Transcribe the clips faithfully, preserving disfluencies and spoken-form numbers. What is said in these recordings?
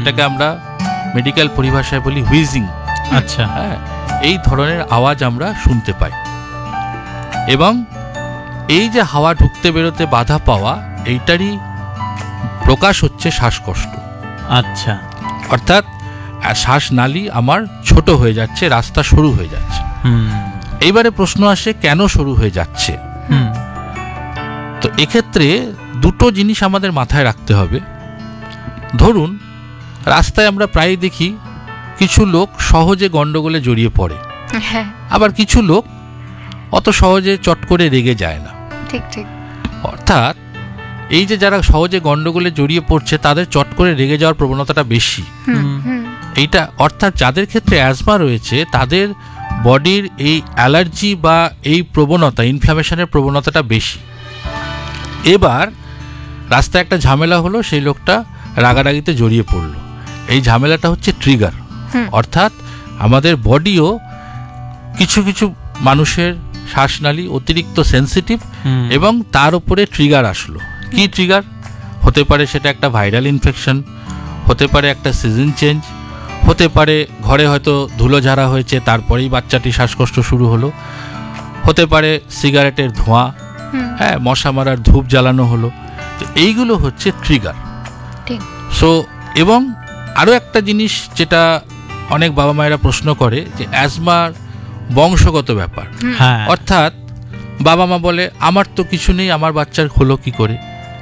যেটাকে আমরা মেডিকেল পরিভাষায় বলি হুইজিং। আচ্ছা, হ্যাঁ, এই ধরনের আওয়াজ আমরা শুনতে পাই। এবং এই যে হাওয়া ঢুকতে বেরোতে বাধা পাওয়া, এইটারই প্রকাশ হচ্ছে শ্বাসকষ্ট। আচ্ছা, অর্থাৎ শ্বাসনালী আমার ছোট হয়ে যাচ্ছে, রাস্তা সরু হয়ে যাচ্ছে। এইবারে প্রশ্ন আসে, কেন সরু হয়ে যাচ্ছে? তো এক্ষেত্রে দুটো জিনিস আমাদের মাথায় রাখতে হবে। ধরুন, রাস্তায় আমরা প্রায় দেখি কিছু লোক সহজে গন্ডগোলে জড়িয়ে পড়ে, আবার কিছু লোক অত সহজে চট করে রেগে যায় না। ঠিক ঠিক। অর্থাৎ এই যে যারা সহজে গন্ডগোলে জড়িয়ে পড়ছে, তাদের চট করে রেগে যাওয়ার প্রবণতাটা বেশি। এইটা অর্থাৎ যাদের ক্ষেত্রে অ্যাজমা রয়েছে, তাদের বডির এই অ্যালার্জি বা এই প্রবণতা, ইনফ্লামেশনের প্রবণতাটা বেশি। এবার রাস্তায় একটা ঝামেলা হলো, সেই লোকটা রাগারাগিতে জড়িয়ে পড়লো। এই ঝামেলাটা হচ্ছে ট্রিগার। অর্থাৎ আমাদের বডিও কিছু কিছু মানুষের শ্বাসনালী অতিরিক্ত সেন্সিটিভ, এবং তার উপরে ট্রিগার আসলো। কি ট্রিগার হতে পারে? সেটা একটা ভাইরাল ইনফেকশন হতে পারে, একটা সিজন চেঞ্জ হতে পারে, ঘরে হয়তো ধুলো ঝাড়া হয়েছে, তারপরেই বাচ্চাটি শ্বাসকষ্ট শুরু হলো, হতে পারে সিগারেটের ধোঁয়া, হ্যাঁ, মশা মারার ধূপ জ্বালানো হলো। তো এইগুলো হচ্ছে ট্রিগার। সো এবং আরও একটা জিনিস যেটা অনেক বাবা মায়েরা প্রশ্ন করে, যে অ্যাজমার বংশগত ব্যাপার। অর্থাৎ বাবা মা বলে, আমার তো কিছু নেই, আমার বাচ্চার হলো কি করে?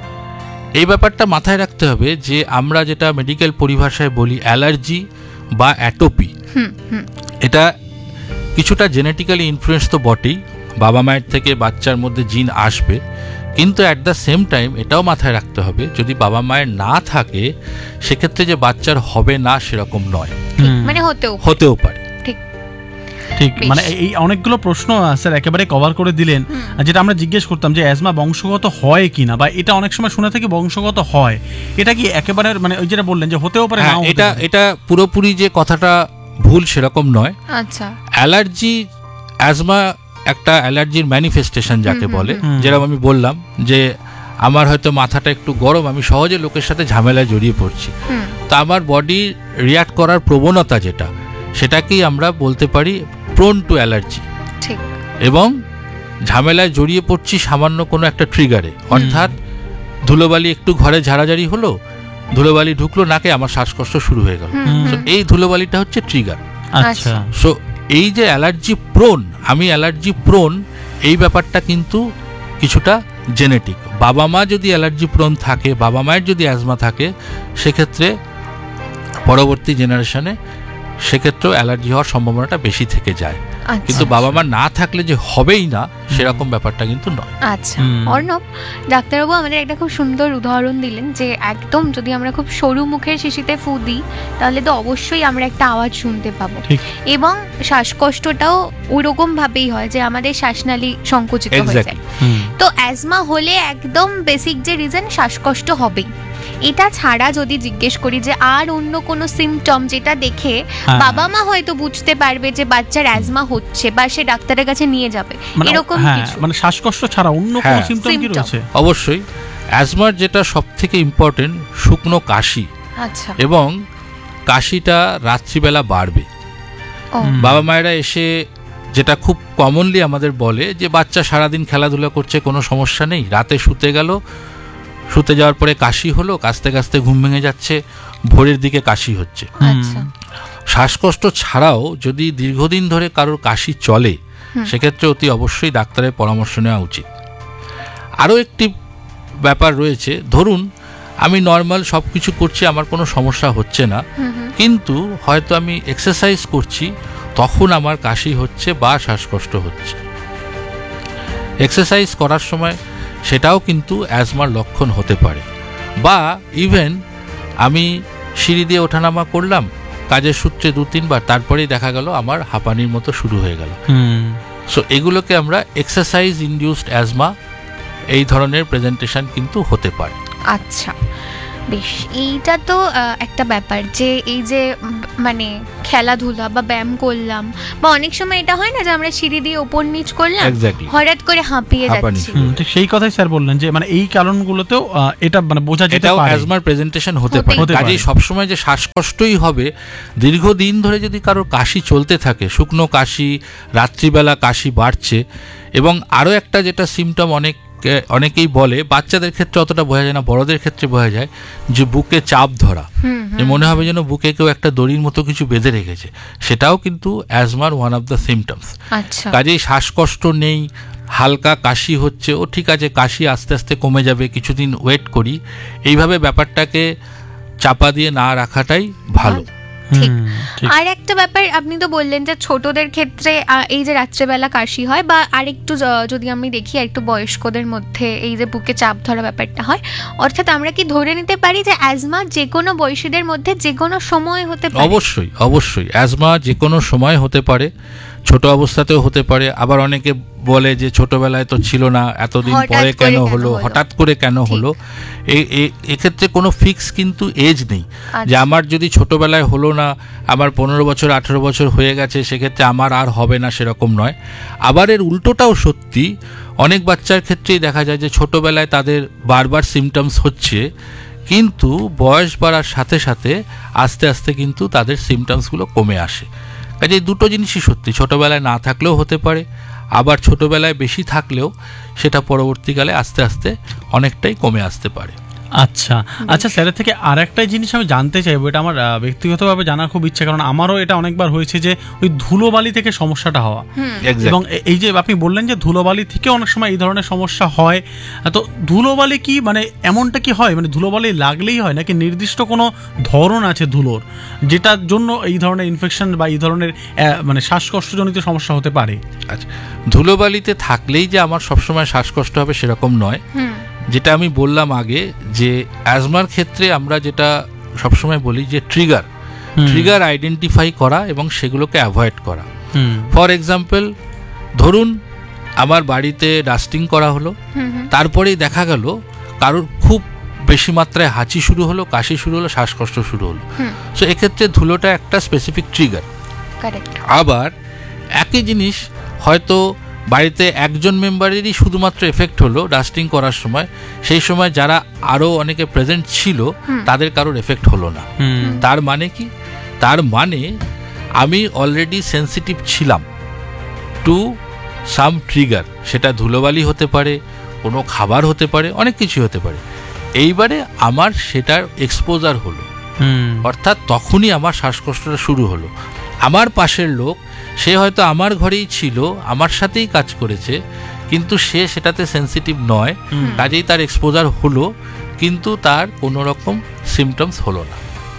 এই ব্যাপারটা মাথায় রাখতে হবে যে আমরা যেটা মেডিকেল পরিভাষায় বলি অ্যালার্জি বা অ্যাটোপি, এটা কিছুটা জেনেটিক্যালি ইনফ্লুয়েন্স তো বটেই, বাবা মায়ের থেকে বাচ্চার মধ্যে জিন আসবে, কিন্তু অ্যাট দ্য সেম টাইম এটাও মাথায় রাখতে হবে, যদি বাবা মায়ের না থাকে সেক্ষেত্রে যে বাচ্চার হবে না সেরকম নয়, মানে হতেও হতেও পারে। ঠিক, মানে এই অনেকগুলো প্রশ্ন স্যার একেবারে কভার করে দিলেন। যেটা আমরা জিজ্ঞেস করতাম যে অ্যাজমা বংশগত হয় কিনা, বা এটা অনেক সময় শুনে থাকি বংশগত হয়, এটা কি একেবারে মানে ওই যেটা বললেন যে হতেও পারে না? এটা এটা পুরোপুরি যে কথাটা ভুল সেরকম নয়। আচ্ছা, অ্যালার্জি, অ্যাজমা একটা অ্যালার্জির ম্যানিফেস্টেশন যাকে বলে। যেরকম আমি বললাম যে আমার হয়তো মাথাটা একটু গরম, আমি সহজে লোকের সাথে ঝামেলায় জড়িয়ে পড়ছি, তা আমার বডি রিয়াক্ট করার প্রবণতা যেটা, সেটাকেই আমরা বলতে পারি প্রোন টু অ্যালার্জি। ঠিক। এবং ঝামেলায় জড়িয়ে পড়ছি সামান্য কোনো একটা ট্রিগারে, অর্থাৎ ধুলোবালি একটু ঘরে ঝাড়াঝাড়ি হলো, ধুলোবালি ঢুকলো নাকে, আমার শ্বাসকষ্ট শুরু হয়ে গেল। এই ধুলোবালিটা হচ্ছে ট্রিগার। আচ্ছা, সো এই যে অ্যালার্জি প্রোন, আমি অ্যালার্জি প্রোন, এই ব্যাপারটা কিন্তু কিছুটা জেনেটিক। বাবা মা যদি অ্যালার্জি প্রোন থাকে, বাবা মায়ের যদি অ্যাজমা থাকে, সেক্ষেত্রে পরবর্তী জেনারেশনে সেক্ষেত্রেও অ্যালার্জি হওয়ার সম্ভাবনাটা বেশি থেকে যায়। কিন্তু বাবা মা না থাকলে যে হবেই না সেরকম ব্যাপারটা কিন্তু নয়। আচ্ছা অর্ণব, ডাক্তারবাবু আমাদের একটা খুব সুন্দর উদাহরণ দিলেন যে একদম যদি আমরা খুব সরু মুখের শিশিতে ফু দিই তাহলে তো অবশ্যই আমরা একটা আওয়াজ শুনতে পাবো, এবং শ্বাসকষ্টটাও ওইরকম ভাবেই হয় যে আমাদের শ্বাসনালী সংকুচিত হয়ে যায়। তো অ্যাজমা হলে একদম বেসিক যে রিজন শ্বাসকষ্ট হবেই। এটা ছাড়া যদি জিজ্ঞেস করি যে আর অন্য কোনো সিমটম যেটা দেখে বাবা মা হয়তো বুঝতে পারবে যে বাচ্চার অ্যাজমা হচ্ছে বা সে ডাক্তারের কাছে নিয়ে যাবে, এরকম কিছু মানে শ্বাসকষ্ট ছাড়া অন্য কোনো সিমটম কি রয়েছে? অবশ্যই অ্যাজমার যেটা সবথেকে ইম্পর্টেন্ট, শুকনো কাশি। আচ্ছা। এবং কাশিটা রাত্রিবেলা বাড়বে। বাবা মায়েরা এসে যেটা খুব কমনলি আমাদের বলে যে বাচ্চা সারাদিন খেলাধুলা করছে, কোনো সমস্যা নেই, রাতে শুতে গেল, শুতে যাওয়ার পরে কাশি হলো, কাশতে কাশতে ঘুম ভেঙে যাচ্ছে, ভোরের দিকে কাশি হচ্ছে। শ্বাসকষ্ট ছাড়াও যদি দীর্ঘদিন ধরে কারোর কাশি চলে সেক্ষেত্রে অতি অবশ্যই ডাক্তারের পরামর্শ নেওয়া উচিত। আরও একটি ব্যাপার রয়েছে, ধরুন আমি নর্মাল সব কিছু করছি, আমার কোনো সমস্যা হচ্ছে না, কিন্তু হয়তো আমি এক্সারসাইজ করছি, তখন আমার কাশি হচ্ছে বা শ্বাসকষ্ট হচ্ছে। এক্সারসাইজ করার সময় সেটাও কিন্তু অ্যাজমার লক্ষণ হতে পারে। বা ইভেন আমি সিঁড়ি দিয়ে ওঠানামা করলাম কাজের সূত্রে দু তিনবার, তারপরেই দেখা গেল আমার হাঁপানির মতো শুরু হয়ে গেল। সো এগুলোকে আমরা এক্সারসাইজ ইনডিউসড অ্যাজমা, এই ধরনের প্রেজেন্টেশন কিন্তু হতে পারে। আচ্ছা, বেশ, এইটা তো আহ, একটা ব্যাপার যে এই যে উম, মানে খেলাধুলা বা ব্যায়াম করলাম, বা অনেক সময় এটা হয় না যে আমরা সিঁড়ি দিয়ে ওপর নিচ করলাম, Exactly. হঠাৎ করে হাঁপিয়ে হাঁপানি যাচ্ছি। শুরু। ঠিক সেই কথাই স্যার বললেন যে মানে এই কারণগুলোতেও আহ, এটা মানে বোঝা যেতে এটাও পারে। অ্যাজমার প্রেজেন্টেশন হতে হতেই পারে। পারে। কাজেই সবসময় যে শ্বাসকষ্টই হবে, দীর্ঘদিন ধরে যদি কারোর কাশি চলতে থাকে, শুকনো কাশি, রাত্রিবেলা কাশি বাড়ছে, এবং আরও একটা যেটা সিমটম অনেক অনেকেই বলে, বাচ্চাদের ক্ষেত্রে অতটা বোঝা যায় না, বড়দের ক্ষেত্রে বোঝা যায়, যে বুকে চাপ ধরা, হুম, যে মনে হবে যেন বুকে কেউ একটা দড়ির মতো কিছু বেঁধে রেখেছে, সেটাও কিন্তু অ্যাজমার ওয়ান অফ দ্য সিমটমস। আচ্ছা, কাজেই শ্বাসকষ্ট নেই, হালকা কাশি হচ্ছে, ও ঠিক আছে, কাশি আস্তে আস্তে কমে যাবে, কিছুদিন ওয়েট করি, এইভাবে ব্যাপারটাকে চাপা দিয়ে না রাখাটাই ভালো। ঠিক। হুম, ঠিক। আর একটা ব্যাপার আপনি তো বললেন যে ছোটদের ক্ষেত্রে আহ, এই যে রাত্রেবেলা কাশি হয়, বা আরেকটু য- যদি আমি দেখি একটু বয়স্কদের মধ্যে এই যে বুকে চাপ ধরা ব্যাপারটা হয়, অর্থাৎ আমরা কি ধরে নিতে পারি যে অ্যাজমা যে কোনো বয়সীদের মধ্যে যে কোনো সময় হতে পারে? অবশ্যই অবশ্যই অ্যাজমা যে কোনো সময় হতে পারে, ছোট অবস্থাতেও হতে পারে। আবার অনেকে বলে যে ছোটবেলায় তো ছিল না, এতদিন হঠাৎ পরে করে কেন কেন হলো, হলো? হঠাৎ করে কেন ঠিক। হলো, এ- এ- এক্ষেত্রে কোনো ফিক্স কিন্তু এজ নেই যে আচ্ছা। আমার যদি ছোটবেলায় হলো না, আমার পনেরো বছর আঠেরো বছর হয়ে গেছে, সেক্ষেত্রে আমার আর হবে না, সেরকম নয়। আবার এর উল্টোটাও সত্যি, অনেক বাচ্চার ক্ষেত্রেই দেখা যায় যে ছোটবেলায় তাদের বারবার সিমটমস হচ্ছে, কিন্তু বয়স বাড়ার সাথে সাথে আস্তে আস্তে কিন্তু তাদের সিমটমসগুলো কমে আসে। কাজে এই দুটো জিনিসই সত্যি, ছোটবেলায় না থাকলেও হতে পারে, আবার ছোটবেলায় বেশি থাকলেও সেটা পরবর্তীকালে আস্তে আস্তে অনেকটাই কমে আসতে পারে। আচ্ছা আচ্ছা স্যারের থেকে আর একটা জিনিস আমি জানতে চাইবো, এটা আমার আহ, ব্যক্তিগতভাবে জানার খুব ইচ্ছে, কারণ আমারও এটা অনেকবার হয়েছে যে ওই ধুলোবালি থেকে সমস্যাটা হওয়া। Exactly. এবং এ- এই যে আপনি বললেন যে ধুলোবালি থেকে অনেক সময় এই ধরনের সমস্যা হয়, তো ধুলোবালি কি মানে এমনটা কি হয়, মানে ধুলোবালি লাগলেই হয় নাকি নির্দিষ্ট কোনো ধরন আছে ধুলোর যেটার জন্য এই ধরনের ইনফেকশন বা এই ধরনের আহ, মানে শ্বাসকষ্টজনিত সমস্যা হতে পারে? আচ্ছা, ধুলোবালিতে থাকলেই যে আমার সবসময় শ্বাসকষ্ট হবে সেরকম নয়। হুম, যেটা আমি বললাম আগে, যে অ্যাজমার ক্ষেত্রে আমরা যেটা সবসময় বলি যে ট্রিগার হুম। ট্রিগার আইডেন্টিফাই করা এবং সেগুলোকে অ্যাভয়েড করা। হুম ফর এক্সাম্পল, ধরুন আমার বাড়িতে ডাস্টিং করা হলো, হুম, হুম, তারপরেই দেখা গেল কারোর খুব বেশি মাত্রায় হাঁচি শুরু হলো, কাশি শুরু হলো, শ্বাসকষ্ট শুরু হলো। হুম, সো এক্ষেত্রে ধুলোটা একটা স্পেসিফিক ট্রিগার। কারেক্ট। আবার একই জিনিস হয়তো বাড়িতে একজন মেম্বারেরই শুধুমাত্র এফেক্ট হলো ডাস্টিং করার সময়, সেই সময় যারা আরও অনেকে প্রেজেন্ট ছিল তাদের কারোর এফেক্ট হলো না। হুম তার মানে কি? তার মানে আমি অলরেডি সেন্সিটিভ ছিলাম টু সাম ট্রিগার, সেটা ধুলোবালি হতে পারে, কোনো খাবার হতে পারে, অনেক কিছু হতে পারে। এইবারে আমার সেটার এক্সপোজার হলো, হুম অর্থাৎ তখনই আমার শ্বাসকষ্টটা শুরু হলো। আমার পাশের লোক, সে হয়তো আমার ঘরেই ছিল, আমার সাথেই কাজ করেছে, কিন্তু সে সেটাতে সেন্সিটিভ নয়, হুম। কাজেই তার এক্সপোজার হলো, কিন্তু তার কোনো রকম সিমটমস হলো না।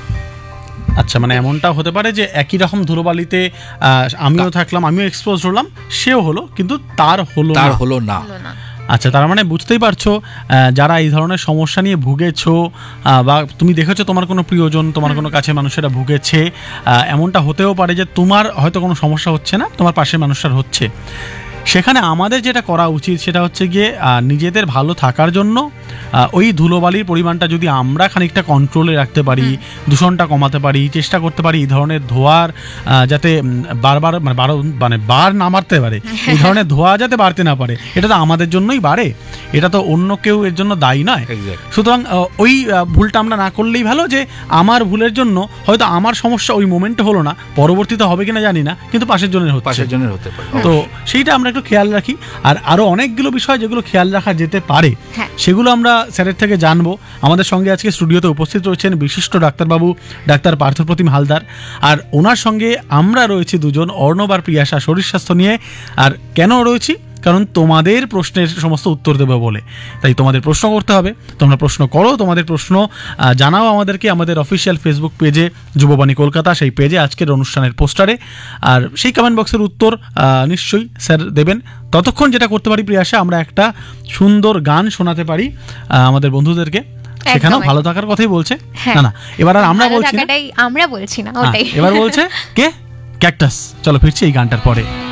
আচ্ছা, মানে এমনটা হতে পারে যে একই রকম ধুলোবালিতে আহ, আমিও থাকলাম, আমিও এক্সপোজ হলাম, সেও হলো, কিন্তু তার হলো তার না। হলো না। হলো না। আচ্ছা, তার মানে বুঝতেই পারছো আহ, যারা এই ধরনের সমস্যা নিয়ে ভুগেছো, আহ, বা তুমি দেখেছো তোমার কোনো প্রিয়জন, তোমার কোনো কাছে মানুষেরা ভুগেছে, আহ, এমনটা হতেও পারে যে তোমার হয়তো কোনো সমস্যা হচ্ছে না, তোমার পাশের মানুষটার হচ্ছে। সেখানে আমাদের যেটা করা উচিত সেটা হচ্ছে গিয়ে আহ, নিজেদের ভালো থাকার জন্য আহ, ওই ধুলোবালির পরিমাণটা যদি আমরা খানিকটা কন্ট্রোলে রাখতে পারি, দূষণটা কমাতে পারি, চেষ্টা করতে পারি এই ধরনের ধোঁয়ার আহ, যাতে উম, বারবার মানে বারো মানে বার না মারতে পারে, এই ধরনের ধোঁয়া যাতে বাড়তে না পারে, এটা তো আমাদের জন্যই বাড়ে, এটা তো অন্য কেউ এর জন্য দায়ী নয়। Exactly. সুতরাং আহ, ওই আহ, ভুলটা আমরা না করলেই ভালো, যে আমার ভুলের জন্য হয়তো আমার সমস্যা ওই মোমেন্টে হলো না, পরবর্তীতে হবে কিনা জানি না, কিন্তু পাশের জনের হচ্ছে। পাশের জনের হতে পারে। তো সেইটা আমরা একটু খেয়াল রাখি। আর আরো অনেকগুলো বিষয় যেগুলো খেয়াল রাখা যেতে পারে, হ্যাঁ। সেগুলো আমরা স্যারের থেকে জানবো। আমাদের সঙ্গে আজকে স্টুডিওতে উপস্থিত রয়েছেন বিশিষ্ট ডাক্তারবাবু ডাক্তার পার্থপ্রতিম হালদার, আর ওনার সঙ্গে আমরা রয়েছি দুজন, অর্ণব আর প্রিয়াশা, শরীর স্বাস্থ্য নিয়ে। আর কেন রয়েছি? কারণ তোমাদের প্রশ্নের সমস্ত উত্তর দেবো বলে, তাই তোমাদের প্রশ্ন করতে হবে। তোমরা প্রশ্ন করো, তোমাদের প্রশ্ন আহ, জানাও আমাদেরকে আমাদের অফিসিয়াল ফেসবুক পেজে যুববাণী কলকাতা, সেই পেজে আজকের অনুষ্ঠানের পোস্টারে, আর সেই কমেন্ট বক্সের উত্তর আহ, নিশ্চয়ই স্যার দেবেন। ততক্ষণ যেটা করতে পারি প্রিয়াশা, আমরা একটা সুন্দর গান শোনাতে পারি আহ, আমাদের বন্ধুদেরকে, সেখানেও একদম, ভালো থাকার কথাই বলছে। হ্যাঁ। না না, এবার আর আমরা ভালো বলছি না, থাকাটাই আমরা বলছি না, হ্যাঁ, ওটাই। এবার বলছে কে? ক্যাকটাস। চলো ফিরছি এই গানটার পরে।